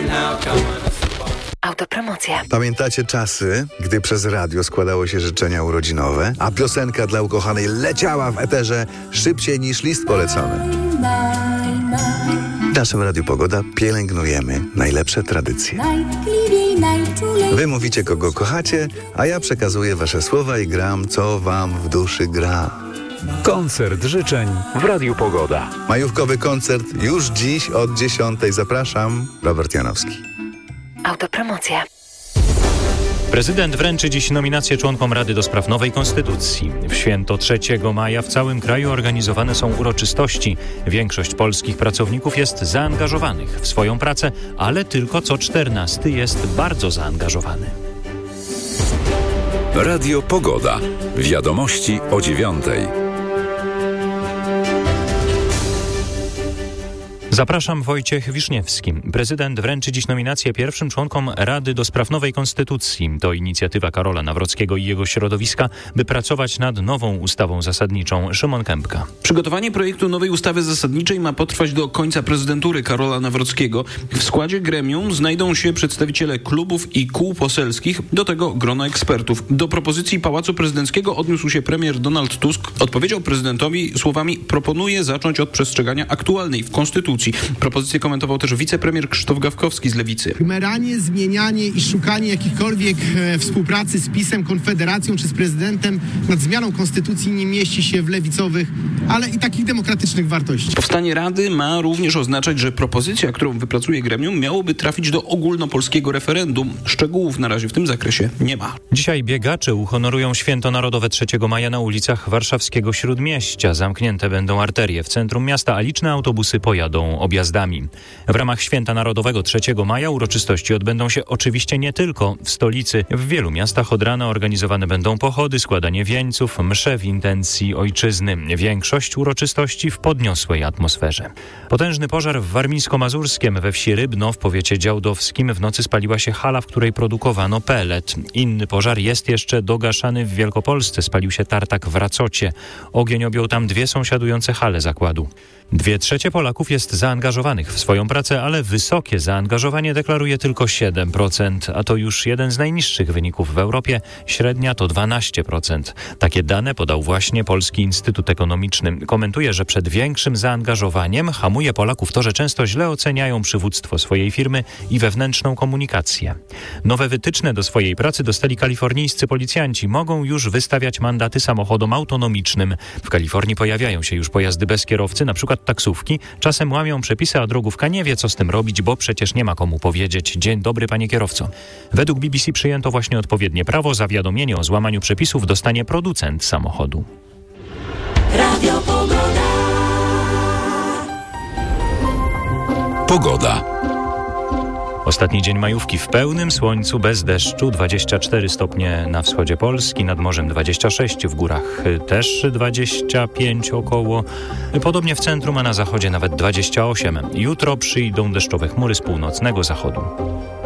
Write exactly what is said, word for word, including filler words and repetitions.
Autopromocja. Pamiętacie czasy, gdy przez radio składało się życzenia urodzinowe, a piosenka dla ukochanej leciała w eterze szybciej niż list polecony? W naszym Radiu Pogoda pielęgnujemy najlepsze tradycje. Wy mówicie, kogo kochacie, a ja przekazuję wasze słowa i gram, co wam w duszy gra. Koncert życzeń w Radiu Pogoda. Majówkowy koncert już dziś od dziesiątej. Zapraszam, Robert Janowski. Autopromocja. Prezydent wręczy dziś nominację członkom Rady do Spraw Nowej Konstytucji. W święto trzeciego maja w całym kraju organizowane są uroczystości. Większość polskich pracowników jest zaangażowanych w swoją pracę, ale tylko co czternasty jest bardzo zaangażowany. Radio Pogoda. Wiadomości o dziewiątej. Zapraszam, Wojciech Wiszniewski. Prezydent wręczy dziś nominację pierwszym członkom Rady do Spraw Nowej Konstytucji. To inicjatywa Karola Nawrockiego i jego środowiska, by pracować nad nową ustawą zasadniczą. Szymon Kępka. Przygotowanie projektu nowej ustawy zasadniczej ma potrwać do końca prezydentury Karola Nawrockiego. W składzie gremium znajdą się przedstawiciele klubów i kół poselskich, do tego grono ekspertów. Do propozycji Pałacu Prezydenckiego odniósł się premier Donald Tusk. Odpowiedział prezydentowi słowami: proponuję zacząć od przestrzegania aktualnej w Konstytucji. Propozycję komentował też wicepremier Krzysztof Gawkowski z Lewicy. Gmeranie, zmienianie i szukanie jakichkolwiek e, współpracy z PiS-em, Konfederacją czy z prezydentem nad zmianą konstytucji nie mieści się w lewicowych, ale i takich demokratycznych wartości. Powstanie Rady ma również oznaczać, że propozycja, którą wypracuje gremium, miałoby trafić do ogólnopolskiego referendum. Szczegółów na razie w tym zakresie nie ma. Dzisiaj biegacze uhonorują święto narodowe trzeciego maja na ulicach warszawskiego Śródmieścia. Zamknięte będą arterie w centrum miasta, a liczne autobusy pojadą objazdami. W ramach Święta Narodowego trzeciego maja uroczystości odbędą się oczywiście nie tylko w stolicy. W wielu miastach od rana organizowane będą pochody, składanie wieńców, msze w intencji ojczyzny. Większość uroczystości w podniosłej atmosferze. Potężny pożar w warmińsko-mazurskiem we wsi Rybno w powiecie działdowskim. W nocy spaliła się hala, w której produkowano pelet. Inny pożar jest jeszcze dogaszany w Wielkopolsce. Spalił się tartak w Racocie. Ogień objął tam dwie sąsiadujące hale zakładu. Dwie trzecie Polaków jest zaangażowanych w swoją pracę, ale wysokie zaangażowanie deklaruje tylko siedem procent, a to już jeden z najniższych wyników w Europie. Średnia to dwanaście procent. Takie dane podał właśnie Polski Instytut Ekonomiczny. Komentuje, że przed większym zaangażowaniem hamuje Polaków to, że często źle oceniają przywództwo swojej firmy i wewnętrzną komunikację. Nowe wytyczne do swojej pracy dostali kalifornijscy policjanci. Mogą już wystawiać mandaty samochodom autonomicznym. W Kalifornii pojawiają się już pojazdy bez kierowcy, na przykład taksówki. Czasem łamią przepisy, a drogówka nie wie, co z tym robić, bo przecież nie ma komu powiedzieć: dzień dobry, panie kierowco. Według B B C przyjęto właśnie odpowiednie prawo. Zawiadomienie o złamaniu przepisów dostanie producent samochodu. Radio Pogoda. Pogoda. Ostatni dzień majówki w pełnym słońcu, bez deszczu, dwadzieścia cztery stopnie na wschodzie Polski, nad morzem dwadzieścia sześć, w górach też dwadzieścia pięć około, podobnie w centrum, a na zachodzie nawet dwadzieścia osiem. Jutro przyjdą deszczowe chmury z północnego zachodu.